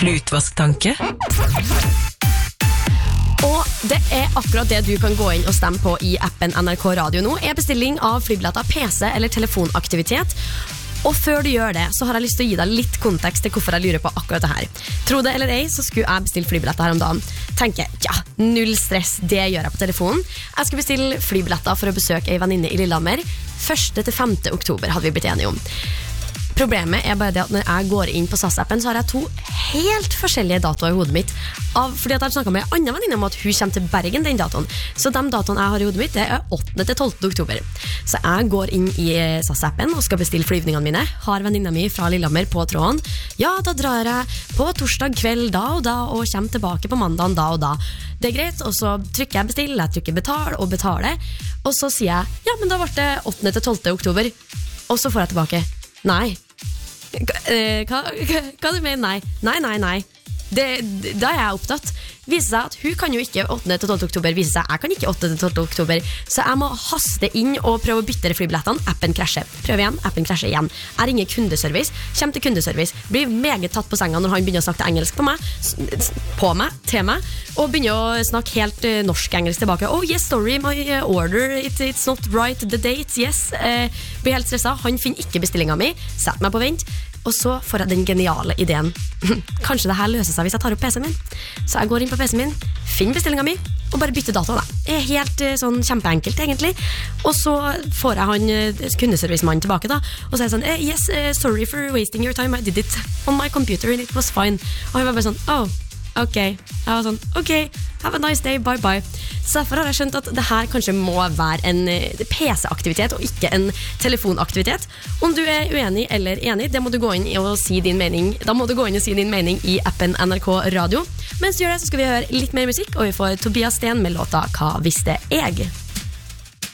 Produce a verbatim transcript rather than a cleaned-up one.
Klutvasktanke. Og det er akkurat det du kan gå inn og stemme på i appen N R K Radio nå, er bestilling av flybilletter, P C eller telefonaktivitet. Og før du gjør det, så har jeg lyst til å gi deg litt kontekst til hvorfor jeg lurer på akkurat det her. Tro det eller ei, så skulle jeg bestille flybilletter her om dagen. Tenker, ja, null stress, det gjør jeg på telefonen. Jeg skulle bestille flybilletter for å besøke ei venninne i Lillehammer. første til femte oktober hadde vi blitt enige om. Problemet er bare det at når jeg går inn på S A S-appen, så har jeg to helt forskjellige datoer i hodet mitt. Av, fordi at jeg har snakket med en annen venninne om at hun kommer til Bergen den datoen. Så de datoene jeg har i hodet mitt, det er åttende til tolvte oktober. Så jeg går inn i S A S-appen og skal bestille flyvningene mine. Har venninna mi fra Lillehammer på tråden. Ja, da drar jeg på torsdag kveld da og da, og kommer tilbake på mandagen da og da. Det er greit, og så trykker jeg bestill, jeg trykker betal og betale. Og så sier jeg, ja, men da ble det åttende til tolvte oktober. Og så får jeg tilbake, nei. Hva, hva, hva du mener nei? Nei, nei, nei. Det, da er jeg opptatt. Viser seg at hun kan jo ikke åttende til tolvte oktober. Viser seg jeg kan ikke åttende til tolvte oktober. Så jeg må haste inn og prøve å bytte flybillettene. Appen krasjer. Prøv igjen, appen krasjer igjen. Jeg ringer kundeservice, kommer til kundeservice, blir meget tatt på senga når han begynner å snakke engelsk på meg, på meg, til meg, og begynner å snakke helt uh, norsk-engelsk tilbake. Oh yes, sorry, my uh, order, it, it's not right, the date, yes. Uh, blir helt stresset. Han finner ikke bestillingen min, setter meg på vent. Og så får jeg den geniale ideen. Kanskje det her løser seg hvis jeg tar opp P C-en min. Så jeg går inn på P C-en min, finner bestillingen min, og bare bytter data. Det er helt sånn kjempeenkelt egentlig. Og så får jeg han kundeservicemannen tilbake da, og så er jeg sånn, yes, sorry for wasting your time, I did it on my computer and it was fine. Og han var bare sånn, oh, ok. Jeg var sånn, ok, have a nice day, bye bye. Så derfor har jeg skjønt at det her kanskje må være en P C-aktivitet og ikke en telefonaktivitet. Om du er uenig eller enig, det må du gå inn og si din mening. Da må du gå inn og si din mening i appen N R K Radio. Mens du gjør det, så skal vi høre litt mer musikk, og vi får Tobias Sten med låta Hva visste jeg?